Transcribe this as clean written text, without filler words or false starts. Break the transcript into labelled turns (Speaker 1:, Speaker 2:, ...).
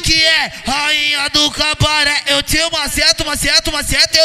Speaker 1: que é rainha do cabaré. Eu te maceto, maceto, maceto